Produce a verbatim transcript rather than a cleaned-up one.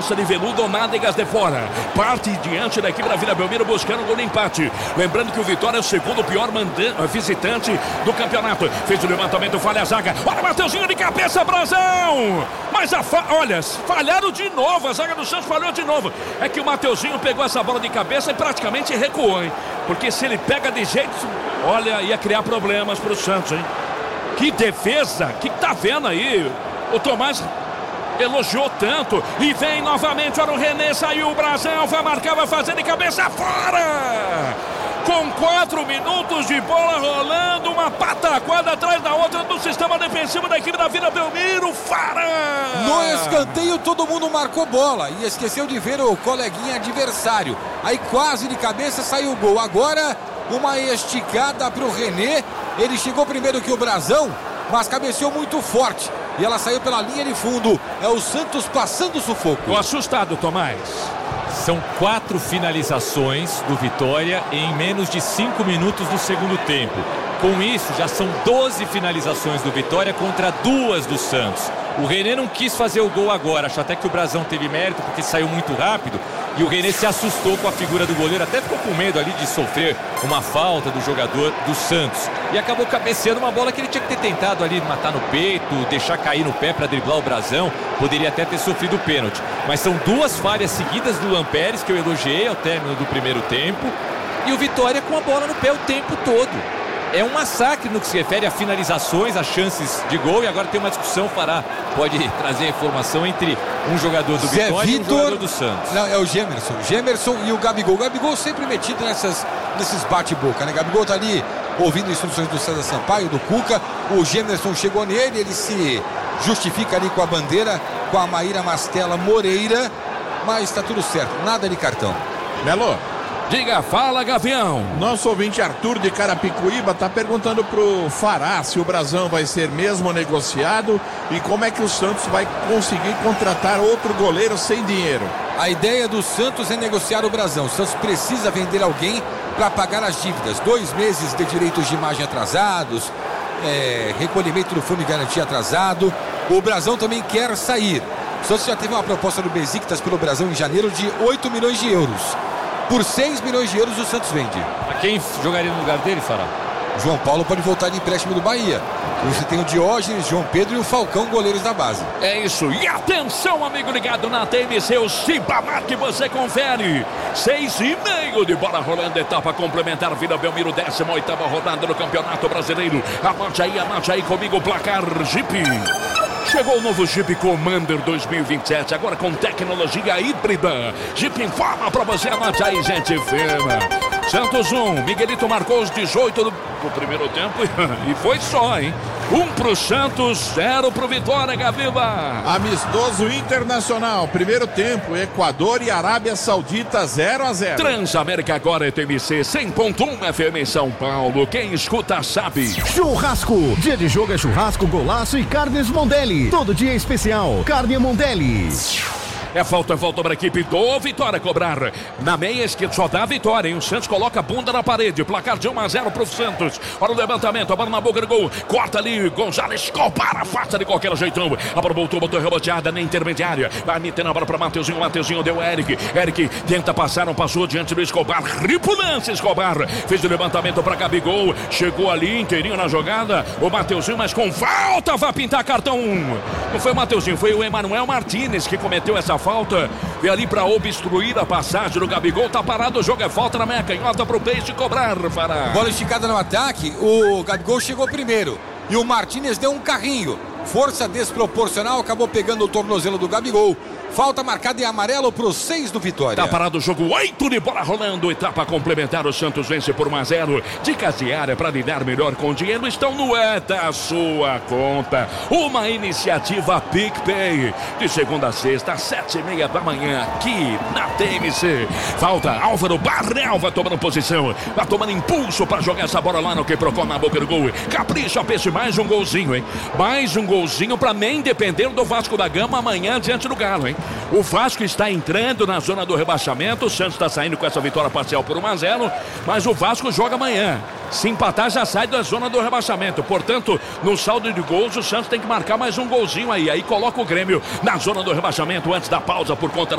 calça de veludo ou nádegas de fora. Parte diante da equipe da Vila Belmiro buscando o gol de empate. Lembrando que o Vitória é o segundo pior mandante, visitante do campeonato. Fez o levantamento, falha a zaga. Olha o Mateuzinho de cabeça, Brasão! Mas a fa... olha, falharam de novo. A zaga do Santos falhou de novo. É que o Mateuzinho pegou essa bola de cabeça e praticamente recuou, hein? Porque se ele pega de jeito, olha, ia criar problemas pro Santos, hein? Que defesa! Que tá vendo aí? O Tomás elogiou tanto. E vem novamente, olha o René, saiu o Brasão, vai marcar, vai fazer de cabeça fora! Com quatro minutos de bola rolando, uma pataquada atrás da outra do sistema defensivo da equipe da Vila Belmiro. Fara! No escanteio todo mundo marcou bola e esqueceu de ver o coleguinha adversário. Aí quase de cabeça saiu o gol. Agora uma esticada para o René. Ele chegou primeiro que o Brasão, mas cabeceou muito forte. E ela saiu pela linha de fundo. É o Santos passando sufoco. Tô assustado, Tomás. São quatro finalizações do Vitória em menos de cinco minutos do segundo tempo. Com isso, já são doze finalizações do Vitória contra duas do Santos. O René não quis fazer o gol agora, achou até que o Brasão teve mérito porque saiu muito rápido. E o René se assustou com a figura do goleiro, até ficou com medo ali de sofrer uma falta do jogador do Santos. E acabou cabeceando uma bola que ele tinha que ter tentado ali matar no peito, deixar cair no pé para driblar o Brasão. Poderia até ter sofrido o pênalti. Mas são duas falhas seguidas do Luan Pérez, que eu elogiei ao término do primeiro tempo. E o Vitória com a bola no pé o tempo todo. É um massacre no que se refere a finalizações, a chances de gol. E agora tem uma discussão, Fará pode trazer a informação entre um jogador do Zé Vitória Vitor, e um jogador do Santos. Não, é o Gemerson. Gemerson e o Gabigol. O Gabigol sempre metido nessas, nesses bate-boca, né? Gabigol tá ali ouvindo instruções do César Sampaio, do Cuca. O Gemerson chegou nele, ele se justifica ali com a bandeira, com a Maíra Mastella Moreira. Mas tá tudo certo, nada de cartão. Melo. Diga, fala, Gavião. Nosso ouvinte Arthur de Carapicuíba está perguntando pro Fará se o Brasão vai ser mesmo negociado e como é que o Santos vai conseguir contratar outro goleiro sem dinheiro. A ideia do Santos é negociar o Brasão. O Santos precisa vender alguém para pagar as dívidas. Dois meses de direitos de imagem atrasados, é, recolhimento do fundo de garantia atrasado. O Brasão também quer sair. O Santos já teve uma proposta do Besiktas pelo Brasão em janeiro de oito milhões de euros. Por seis milhões de euros o Santos vende. A quem jogaria no lugar dele, Fará? João Paulo pode voltar de empréstimo do Bahia. Você tem o Diógenes, João Pedro e o Falcão, goleiros da base. É isso. E atenção, amigo ligado na T M C, o Cibamar que você confere. Seis e meio de bola rolando, etapa complementar. Vila Belmiro, décima oitava rodada do Campeonato Brasileiro. Anote aí, anote aí comigo o placar Jeep. Chegou o novo Jeep Commander dois mil e vinte e sete, agora com tecnologia híbrida. Jeep informa pra você, anote aí, gente firma. Santos um, Miguelito marcou os dezoito do, do primeiro tempo e foi só, hein? Um pro Santos, zero pro Vitória, Gaviva. Amistoso Internacional, primeiro tempo, Equador e Arábia Saudita, zero a zero. Transamérica agora é T M C cem ponto um F M em São Paulo. Quem escuta sabe. Churrasco, dia de jogo é churrasco, golaço e carnes Mondelli. Todo dia é especial, carne Mondelli. É falta, falta para a equipe do Vitória cobrar. Na meia esquerda só dá a vitória, hein? O Santos coloca a bunda na parede. Placar de um a zero para o Santos. Olha o levantamento, a bola na boca do gol. Corta ali, Gonzalez Escobar, afasta de qualquer jeitão. A bola voltou, botou reboteada na intermediária. Vai metendo a bola para Mateuzinho. Mateuzinho deu Eric. Eric tenta passar, não passou diante do Escobar. Ripulance Escobar. Fez o levantamento para Gabigol. Chegou ali inteirinho na jogada. O Mateuzinho, mas com falta, vai pintar cartão. Não foi o Mateuzinho, foi o Emanuel Martinez que cometeu essa falta, veio ali para obstruir a passagem do Gabigol, tá parado, o jogo é falta na meia canhota pro Peixe cobrar, Fará. Bola esticada no ataque, o Gabigol chegou primeiro e o Martinez deu um carrinho, força desproporcional, acabou pegando o tornozelo do Gabigol. Falta marcada em amarelo pro seis do Vitória. Tá parado o jogo, oito de bola rolando. Etapa complementar, o Santos vence por um a zero. Dicas de área para lidar melhor com o dinheiro estão no É da Sua Conta. Uma iniciativa PicPay. De segunda a sexta, às sete e meia da manhã, aqui na T M C. Falta, Álvaro Barrel vai tomando posição. Vai tomando impulso para jogar essa bola lá no que procura na boca do gol. Capricha, Peixe, mais um golzinho, hein? Mais um golzinho para nem depender do Vasco da Gama amanhã diante do Galo, hein? O Vasco está entrando na zona do rebaixamento. O Santos está saindo com essa vitória parcial por um a zero. Mas o Vasco joga amanhã. Se empatar, já sai da zona do rebaixamento. Portanto, no saldo de gols, o Santos tem que marcar mais um golzinho aí. Aí coloca o Grêmio na zona do rebaixamento antes da pausa por conta